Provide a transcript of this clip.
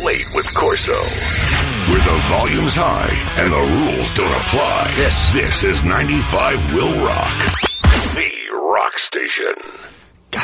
Late with Corso. Where the volume's high and the rules don't apply. This is 95 Will Rock. The Rock Station.